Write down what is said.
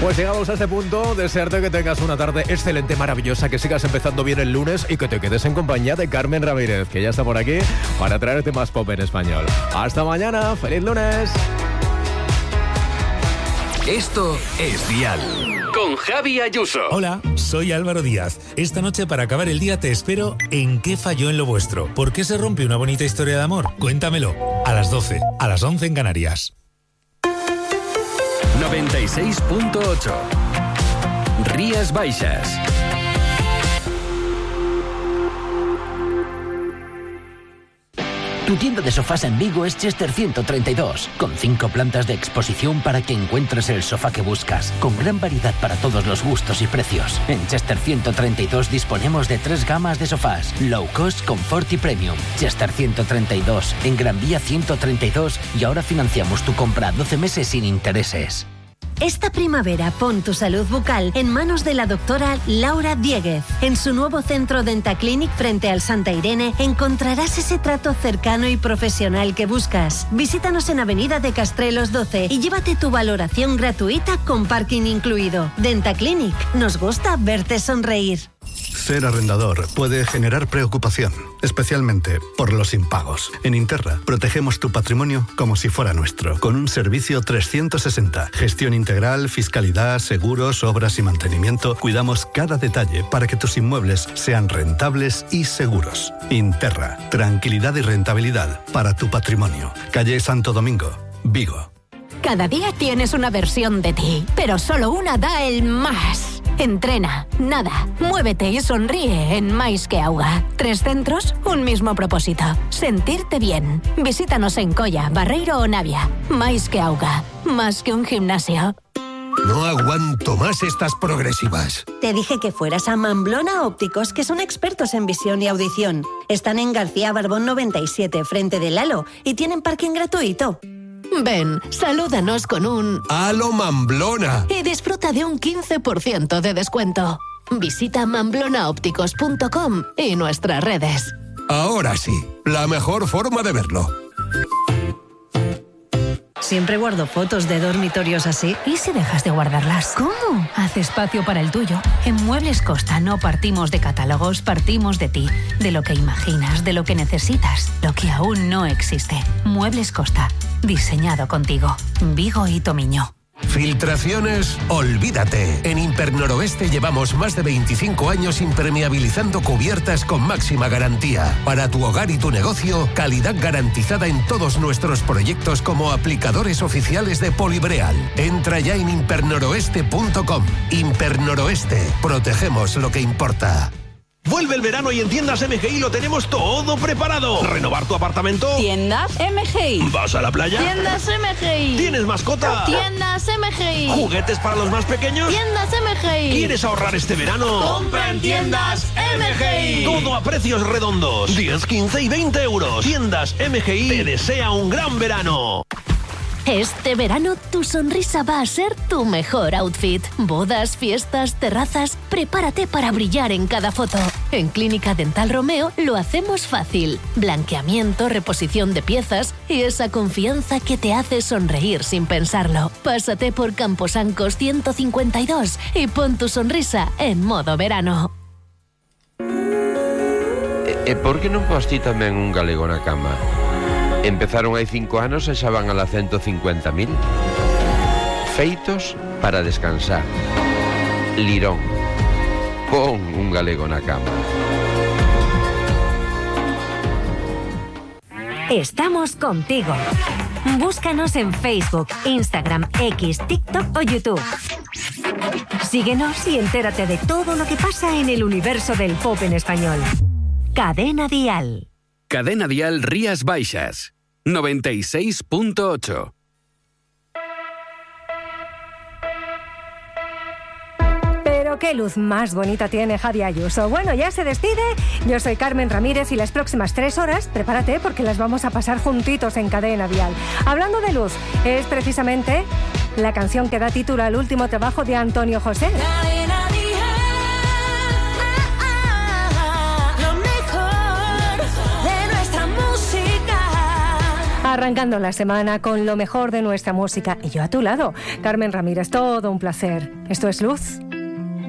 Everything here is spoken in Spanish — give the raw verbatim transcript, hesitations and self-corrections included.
Pues llegamos a este punto, desearte que tengas una tarde excelente, maravillosa, que sigas empezando bien el lunes y que te quedes en compañía de Carmen Ramírez, que ya está por aquí para traerte más pop en español. Hasta mañana, feliz lunes. Esto es Dial. Con Javi Ayuso. Hola, soy Álvaro Díaz. Esta noche para acabar el día te espero en ¿Qué falló en lo vuestro? ¿Por qué se rompe una bonita historia de amor? Cuéntamelo. A las doce, a las once en Canarias. noventa y seis punto ocho. Rías Baixas. Tu tienda de sofás en Vigo es Chester ciento treinta y dos, con cinco plantas de exposición para que encuentres el sofá que buscas, con gran variedad para todos los gustos y precios. En Chester ciento treinta y dos disponemos de tres gamas de sofás, Low Cost, Comfort y Premium. Chester ciento treinta y dos, en Gran Vía ciento treinta y dos, y ahora financiamos tu compra a doce meses sin intereses. Esta primavera pon tu salud bucal en manos de la doctora Laura Dieguez. En su nuevo centro Dentaclinic frente al Santa Irene encontrarás ese trato cercano y profesional que buscas. Visítanos en Avenida de Castrelos doce y llévate tu valoración gratuita con parking incluido. Dentaclinic, nos gusta verte sonreír. Ser arrendador puede generar preocupación, especialmente por los impagos. En Interra protegemos tu patrimonio como si fuera nuestro, con un servicio trescientos sesenta, gestión integral, fiscalidad, seguros, obras y mantenimiento. Cuidamos cada detalle para que tus inmuebles sean rentables y seguros. Interra, tranquilidad y rentabilidad para tu patrimonio. Calle Santo Domingo, Vigo. Cada día tienes una versión de ti, pero solo una da el más. Entrena, nada, muévete y sonríe en Mais que Auga. Tres centros, un mismo propósito. Sentirte bien. Visítanos en Colla, Barreiro o Navia. Mais que Auga. Más que un gimnasio. No aguanto más estas progresivas. Te dije que fueras a Mamblona Ópticos, que son expertos en visión y audición. Están en García Barbón noventa y siete, frente del Halo, y tienen parking gratuito. Ven, salúdanos con un ¡Halo Mamblona! Y disfruta de un quince por ciento de descuento. Visita mamblona ópticos punto com y nuestras redes. Ahora sí, la mejor forma de verlo. Siempre guardo fotos de dormitorios así. ¿Y si dejas de guardarlas? ¿Cómo? Haz espacio para el tuyo. En Muebles Costa no partimos de catálogos, partimos de ti, de lo que imaginas, de lo que necesitas, lo que aún no existe. Muebles Costa, diseñado contigo. Vigo y Tomiño. Filtraciones, olvídate. En Impernoroeste llevamos más de veinticinco años impermeabilizando cubiertas con máxima garantía. Para tu hogar y tu negocio, calidad garantizada en todos nuestros proyectos como aplicadores oficiales de Polibreal. Entra ya en impernoroeste punto com. Impernoroeste, protegemos lo que importa. Vuelve el verano y en Tiendas M G I lo tenemos todo preparado. ¿Renovar tu apartamento? Tiendas M G I. ¿Vas a la playa? Tiendas M G I. ¿Tienes mascota? Tiendas M G I. ¿Juguetes para los más pequeños? Tiendas M G I. ¿Quieres ahorrar este verano? ¡Compra en Tiendas M G I! Todo a precios redondos. diez, quince y veinte euros. Tiendas M G I te desea un gran verano. Este verano tu sonrisa va a ser tu mejor outfit. Bodas, fiestas, terrazas, prepárate para brillar en cada foto. En Clínica Dental Romeo lo hacemos fácil. Blanqueamiento, reposición de piezas y esa confianza que te hace sonreír sin pensarlo. Pásate por Camposancos ciento cincuenta y dos y pon tu sonrisa en modo verano. E por que non pos ti tamén un galego na cama? Empezaron hai cinco anos e xa van a la ciento cincuenta mil. Feitos para descansar. Lirón. Pon un galego na cama. Estamos contigo. Búscanos en Facebook, Instagram, X, TikTok o YouTube. Síguenos y entérate de todo lo que pasa en el universo del pop en español. Cadena Dial. Cadena Dial Rías Baixas, noventa y seis punto ocho. Pero qué luz más bonita tiene Javi Ayuso. Bueno, ya se despide. Yo soy Carmen Ramírez y las próximas tres horas, prepárate porque las vamos a pasar juntitos en Cadena Dial. Hablando de luz, es precisamente la canción que da título al último trabajo de Antonio José. Arrancando la semana con lo mejor de nuestra música. Y yo a tu lado, Carmen Ramírez, todo un placer. Esto es Luz.